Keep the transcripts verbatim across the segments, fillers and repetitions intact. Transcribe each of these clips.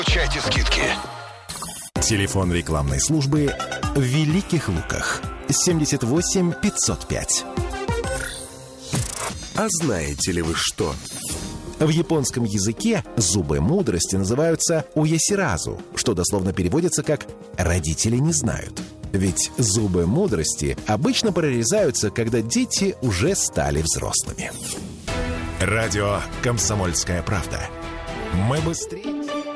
Получайте скидки. Телефон рекламной службы в Великих Луках. семьдесят восемь пятьсот пять. А знаете ли вы что? В японском языке зубы мудрости называются уясиразу, что дословно переводится как «родители не знают». Ведь зубы мудрости обычно прорезаются, когда дети уже стали взрослыми. Радио «Комсомольская правда». Мы быстрее...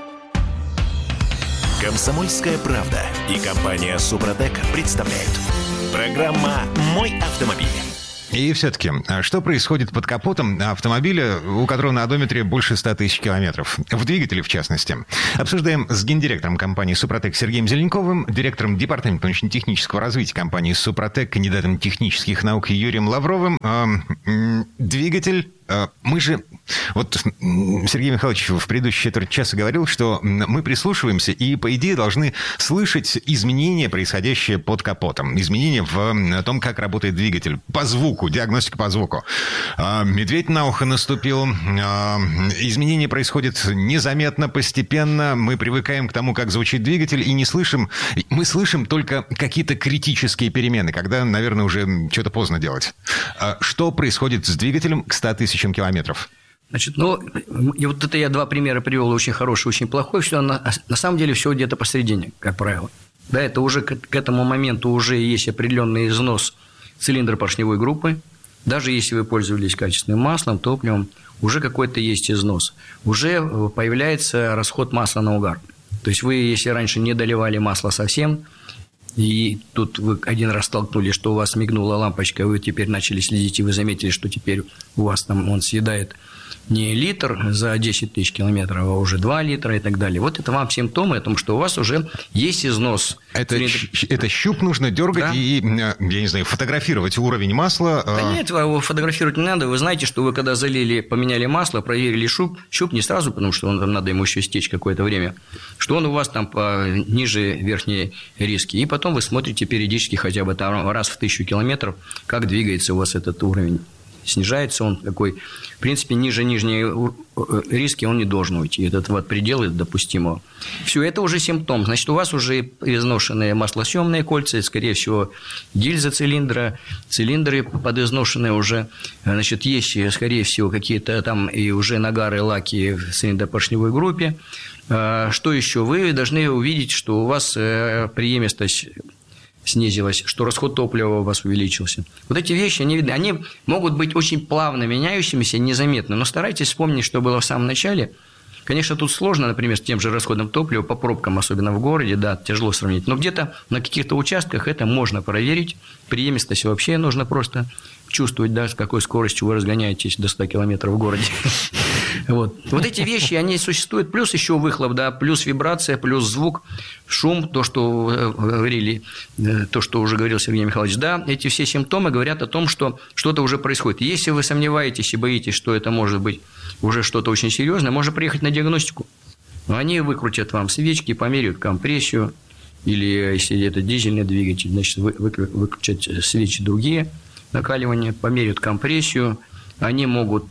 «Комсомольская правда» и компания «Супротек» представляют. Программа «Мой автомобиль». И все-таки, что происходит под капотом автомобиля, у которого на одометре больше ста тысяч километров? В двигателе, в частности. Обсуждаем с гендиректором компании «Супротек» Сергеем Зеленковым, директором департамента научно-технического развития компании «Супротек», кандидатом технических наук Юрием Лавровым. Двигатель... Мы же... Вот Сергей Михайлович в предыдущей четверть часа говорил, что мы прислушиваемся и, по идее, должны слышать изменения, происходящие под капотом. Изменения в том, как работает двигатель. По звуку, диагностика по звуку. Медведь на ухо наступил. Изменения происходят незаметно, постепенно. Мы привыкаем к тому, как звучит двигатель, и не слышим... Мы слышим только какие-то критические перемены, когда, наверное, уже что-то поздно делать. Что происходит с двигателем к ста тысячам километров? Значит, ну, и вот это я два примера привел, очень хороший, очень плохой. Все на, на самом деле все где-то посередине, как правило. Да, это уже к, к этому моменту уже есть определенный износ цилиндра поршневой группы. Даже если вы пользовались качественным маслом, топливом, уже какой-то есть износ. Уже появляется расход масла на угар. То есть вы, если раньше не доливали масло совсем, и тут вы один раз столкнулись, что у вас мигнула лампочка, вы теперь начали следить, и вы заметили, что теперь у вас там он съедает не литр за десять тысяч километров, а уже два литра и так далее. Вот это вам симптомы о том, что у вас уже есть износ. Это, это щуп нужно дергать, да? И, я не знаю, фотографировать уровень масла. Да нет, его фотографировать не надо. Вы знаете, что вы когда залили, поменяли масло, проверили щуп, щуп не сразу, потому что он, там надо ему еще стечь какое-то время, что он у вас там ниже верхней риски. И потом вы смотрите периодически хотя бы там раз в тысячу километров, как двигается у вас этот уровень. Снижается он такой, в принципе, ниже нижней риски он не должен уйти. Этот вот предел допустимого. Все, это уже симптом. Значит, у вас уже изношенные маслосъемные кольца, скорее всего, гильза цилиндра, цилиндры подизношенные уже. Значит, есть, скорее всего, какие-то там и уже нагары, лаки в цилиндропоршневой группе. Что еще? Вы должны увидеть, что у вас преемистость снизилась, что расход топлива у вас увеличился. Вот эти вещи, они, они могут быть очень плавно меняющимися, незаметно, но старайтесь вспомнить, что было в самом начале. Конечно, тут сложно, например, с тем же расходом топлива по пробкам, особенно в городе, да, тяжело сравнить, но где-то на каких-то участках это можно проверить. Преемистость вообще нужно просто чувствовать, да, с какой скоростью вы разгоняетесь до ста километров в городе. Вот. Вот эти вещи, они существуют, плюс еще выхлоп, да, плюс вибрация, плюс звук, шум, то, что говорили, то, что уже говорил Сергей Михайлович, да, эти все симптомы говорят о том, что что-то уже происходит. Если вы сомневаетесь и боитесь, что это может быть уже что-то очень серьезное, можно приехать на диагностику. Они выкрутят вам свечки, померяют компрессию, или если это дизельный двигатель, значит, выключат свечи другие, накаливания, померяют компрессию, они могут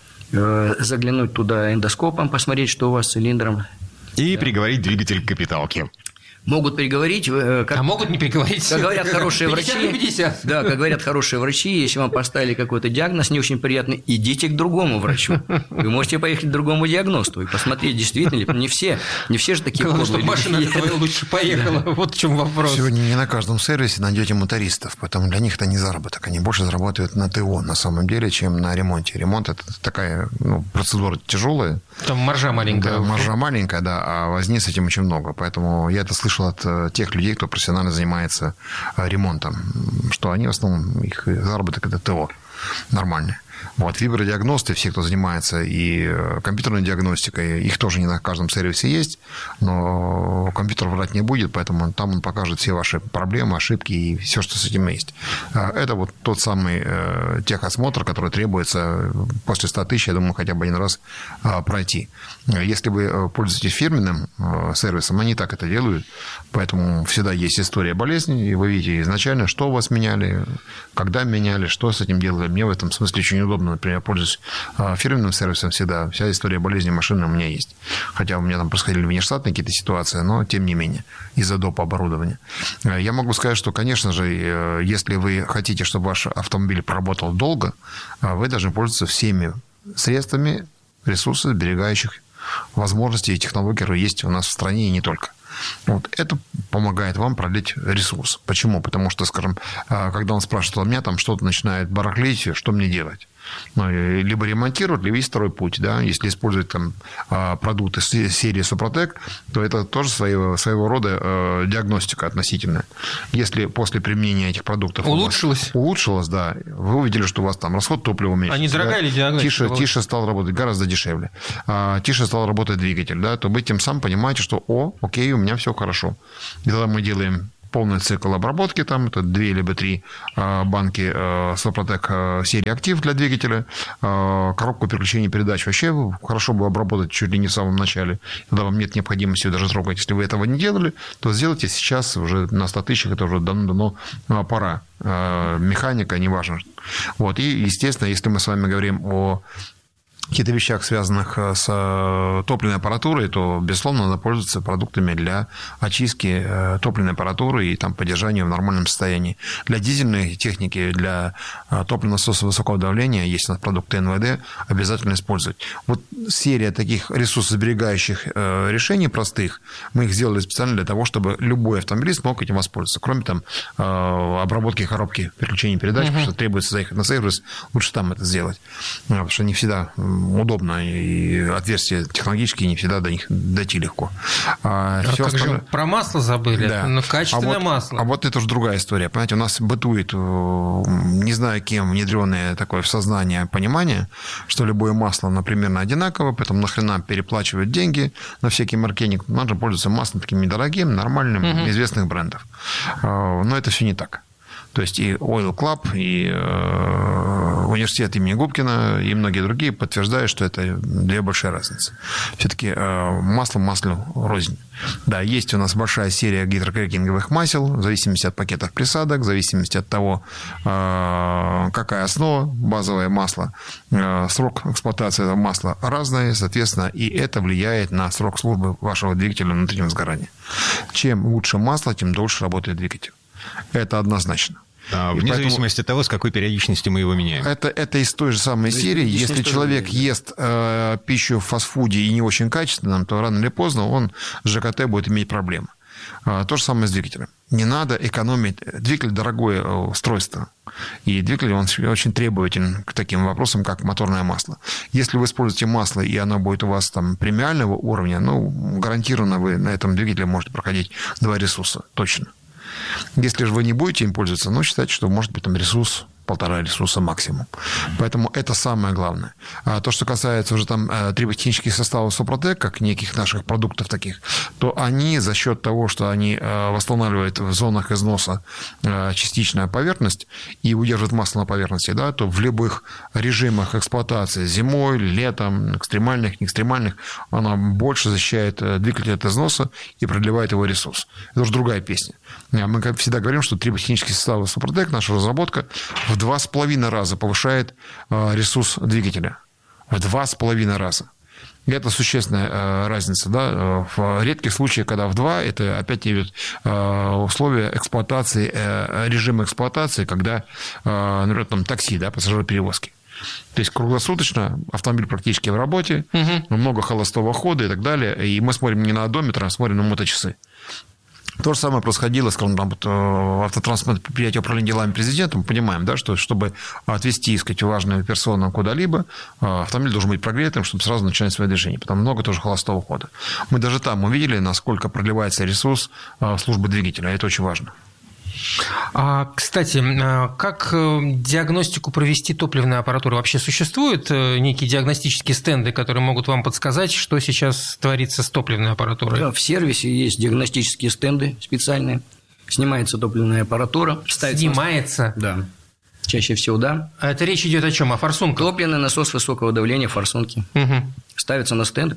заглянуть туда эндоскопом, посмотреть, что у вас с цилиндром. И да. Приговорить двигатель к капиталке. Могут приговорить, как, а могут не приговорить. Как говорят хорошие врачи, пятьдесят. Да, как говорят хорошие врачи, если вам поставили какой-то диагноз не очень приятный, идите к другому врачу. Вы можете поехать к другому диагносту и посмотреть, действительно ли. Не все, не все же такие подлые. Чтобы машина твоя лучше поехала. Да. Вот в чем вопрос. Сегодня не на каждом сервисе найдете мотористов, поэтому для них это не заработок. Они больше зарабатывают на ТО на самом деле, чем на ремонте. Ремонт – это такая ну, процедура тяжелая. Там маржа маленькая. Да, маржа маленькая, да, а возни с этим очень много. Поэтому я это слышал от тех людей, кто профессионально занимается ремонтом, что они в основном, их заработок – это ТО нормальный. Вот, вибродиагносты, все, кто занимается и компьютерной диагностикой, их тоже не на каждом сервисе есть, но компьютер врать не будет, поэтому там он покажет все ваши проблемы, ошибки и все, что с этим есть. Это вот тот самый техосмотр, который требуется после ста тысяч, я думаю, хотя бы один раз пройти. Если вы пользуетесь фирменным сервисом, они так это делают, поэтому всегда есть история болезни, и вы видите изначально, что у вас меняли, когда меняли, что с этим делали. Мне в этом смысле очень удобно удобно. Например, я пользуюсь фирменным сервисом всегда. Вся история болезни машины у меня есть. Хотя у меня там происходили внештатные какие-то ситуации, но тем не менее, из-за доп. Оборудования. Я могу сказать, что, конечно же, если вы хотите, чтобы ваш автомобиль проработал долго, вы должны пользоваться всеми средствами, ресурсов, сберегающих возможности и технологий, которые есть у нас в стране, и не только. Вот. Это помогает вам продлить ресурс. Почему? Потому что, скажем, когда он спрашивает, у меня там что-то начинает барахлить, что мне делать? Ну, либо ремонтировать, либо есть второй путь. Да? Если использовать там, продукты серии Супротек, то это тоже своего, своего рода диагностика относительная. Если после применения этих продуктов улучшилось, улучшилось, да, вы увидели, что у вас там расход топлива уменьшился. А недорогая ли диагностика? Тише, тише стал работать, гораздо дешевле. Тише стал работать двигатель, да, то вы тем самым понимаете, что, о, окей, у меня все хорошо. И тогда мы делаем полный цикл обработки, там это две либо три банки Супротек серии Актив для двигателя, коробку переключения передач вообще хорошо бы обработать чуть ли не в самом начале, тогда вам нет необходимости даже трогать. Если вы этого не делали, то сделайте сейчас уже на ста тысячах, это уже давно пора. Механика, неважно. Вот. И, естественно, если мы с вами говорим о каких-то вещах, связанных с топливной аппаратурой, то, безусловно, надо пользоваться продуктами для очистки топливной аппаратуры и там, поддержания в нормальном состоянии. Для дизельной техники, для топливного насоса высокого давления, есть у нас продукты эн вэ дэ, обязательно использовать. Вот серия таких ресурсосберегающих решений простых, мы их сделали специально для того, чтобы любой автомобилист мог этим воспользоваться. Кроме там обработки коробки переключения передач, uh-huh. потому что требуется заехать на сервис, лучше там это сделать. Потому что не всегда удобно, и отверстия технологические не всегда до них дойти легко. А, а как остальное... же про масло забыли? Да. Ну, качественное а вот, масло. А вот это уже другая история. Понимаете, у нас бытует, не знаю кем, внедренное такое в сознание понимание, что любое масло, оно примерно одинаково, поэтому нахрена переплачивать деньги на всякий маркетинг. Надо пользоваться маслом таким недорогим, нормальным, угу. известных брендов. Но это все не так. То есть и Oil Club, и э, университет имени Губкина, и многие другие подтверждают, что это две большие разницы. Все-таки э, масло маслу рознь. Да, есть у нас большая серия гидрокрекинговых масел, в зависимости от пакетов присадок, в зависимости от того, э, какая основа, базовое масло, э, срок эксплуатации этого масла разный, соответственно, и это влияет на срок службы вашего двигателя внутреннего сгорания. Чем лучше масло, тем дольше работает двигатель. Это однозначно. А, вне поэтому... зависимости от того, с какой периодичностью мы его меняем. Это, это из той же самой серии. Если человек ест э, пищу в фастфуде и не очень качественном, то рано или поздно он с жэ ка тэ будет иметь проблемы. А, то же самое с двигателем. Не надо экономить. Двигатель – дорогое устройство. И двигатель он очень требователен к таким вопросам, как моторное масло. Если вы используете масло, и оно будет у вас там премиального уровня, ну, гарантированно вы на этом двигателе можете проходить два ресурса. Точно. Если же вы не будете им пользоваться, ну, считайте, что может быть там ресурс, полтора ресурса максимум. Поэтому это самое главное. А то, что касается уже там триботехнических составов Супротек, как неких наших продуктов таких, то они за счет того, что они восстанавливают в зонах износа частичную поверхность и удерживают масло на поверхности, да, то в любых режимах эксплуатации зимой, летом, экстремальных, не экстремальных, она больше защищает двигатель от износа и продлевает его ресурс. Это уже другая песня. Мы всегда говорим, что триботехнические составы Супротек, наша разработка, в два с половиной раза повышает ресурс двигателя. В два с половиной раза. И это существенная разница. Да? В редких случаях, когда в два, это опять идет условия эксплуатации, режима эксплуатации, когда, например, там такси, да, пассажироперевозки. То есть круглосуточно автомобиль практически в работе, угу. много холостого хода и так далее. И мы смотрим не на одометр, а смотрим на моточасы. То же самое происходило, скажем, там, вот, автотранспортное предприятие управления делами президента. Мы понимаем, да, что чтобы отвезти, сказать, важную персону куда-либо, автомобиль должен быть прогретым, чтобы сразу начинать свое движение. Потому много тоже холостого хода. Мы даже там увидели, насколько продлевается ресурс службы двигателя. Это очень важно. А, кстати, как диагностику провести топливной аппаратуры? Вообще существуют некие диагностические стенды, которые могут вам подсказать, что сейчас творится с топливной аппаратурой? Да, в сервисе есть диагностические стенды специальные. Снимается топливная аппаратура. Снимается? На... Да. Чаще всего, да. А это речь идет о чем? О форсунках? Топливный насос высокого давления, форсунки. Угу. Ставится на стенд,